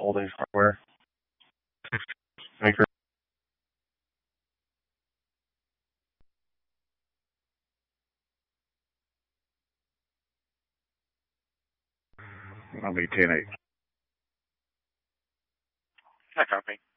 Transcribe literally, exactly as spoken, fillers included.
Holdings Hardware. Thank you. I'll be ten eight. I copy.